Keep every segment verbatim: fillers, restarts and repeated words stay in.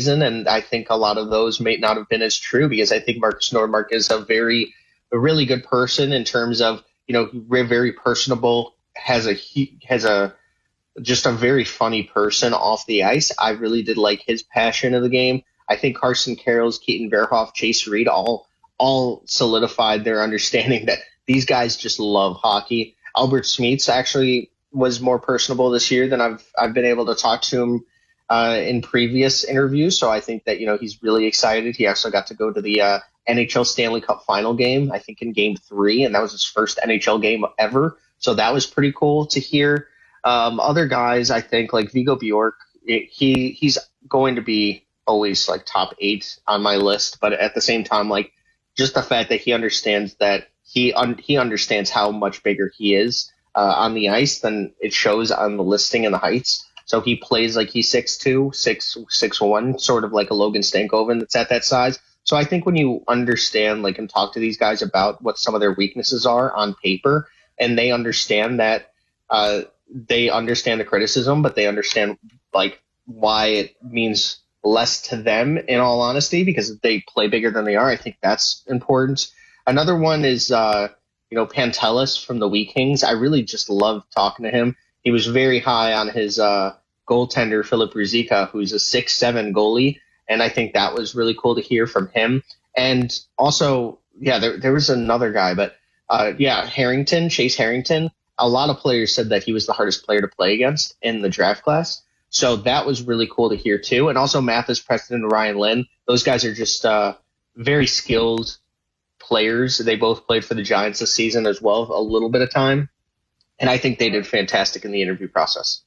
season, and I think a lot of those may not have been as true because I think Marcus Nordmark is a very, a really good person in terms of, you know, very personable, has a he has a just a very funny person off the ice. I really did like his passion of the game. I think Carson Karels, Keaton Verhoff, Chase Reed all all solidified their understanding that these guys just love hockey. Albert Smeets actually was more personable this year than I've I've been able to talk to him uh, in previous interviews. So I think that, you know, he's really excited. He also got to go to the uh, N H L Stanley Cup final game, I think in game three, and that was his first N H L game ever. So that was pretty cool to hear. Um, other guys, I think, like Vigo Bjork, he he's going to be always like top eight on my list. But at the same time, like just the fact that he understands that he un- he understands how much bigger he is uh, on the ice than it shows on the listing and the heights. So he plays like he's six two, six six one, sort of like a Logan Stankoven that's at that size. So I think when you understand, like, and talk to these guys about what some of their weaknesses are on paper, and they understand that uh, they understand the criticism, but they understand like why it means less to them, in all honesty, because they play bigger than they are. I think that's important. Another one is, uh, you know, Pantelis from the Wheat Kings. I really just love talking to him. He was very high on his uh, goaltender, Philip Ruzicka, who's a six seven goalie. And I think that was really cool to hear from him. And also, yeah, there, there was another guy, but uh, yeah, Harrington, Chase Harrington. A lot of players said that he was the hardest player to play against in the draft class. So that was really cool to hear too. And also Mathis Preston and Ryan Lynn. Those guys are just uh, very skilled players. They both played for the Giants this season as well, a little bit of time. And I think they did fantastic in the interview process.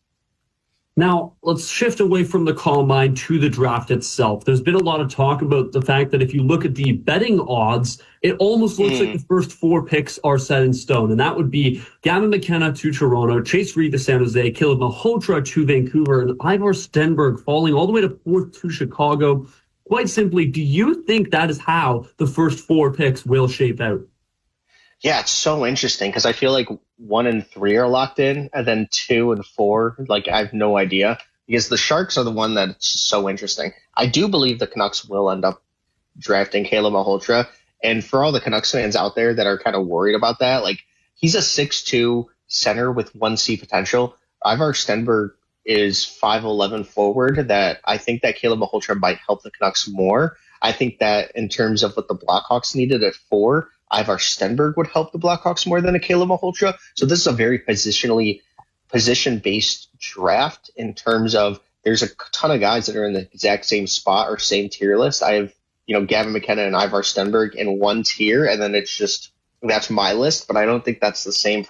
Now, let's shift away from the combine to the draft itself. There's been a lot of talk about the fact that if you look at the betting odds, it almost looks mm. like the first four picks are set in stone. And that would be Gavin McKenna to Toronto, Chase Reed to San Jose, Caleb Malhotra to Vancouver, and Ivar Stenberg falling all the way to fourth to Chicago. Quite simply, do you think that is how the first four picks will shape out? Yeah, it's so interesting because I feel like one and three are locked in, and then two and four, like I have no idea, because the Sharks are the one that's so interesting. I do believe the Canucks will end up drafting Caleb Malhotra, and for all the Canucks fans out there that are kind of worried about that, like he's a six two center with one C potential. Ivar Stenberg is five eleven forward. That I think that Caleb Malhotra might help the Canucks more. I think that in terms of what the Blackhawks needed at four, Ivar Stenberg would help the Blackhawks more than a Caleb Malhotra. So this is a very positionally position-based draft in terms of there's a ton of guys that are in the exact same spot or same tier list. I have, you know, Gavin McKenna and Ivar Stenberg in one tier, and then it's just that's my list, but I don't think that's the same for